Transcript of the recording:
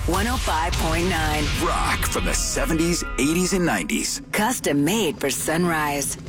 105.9. Rock from the 70s, 80s, and 90s. Custom made for Sunrise.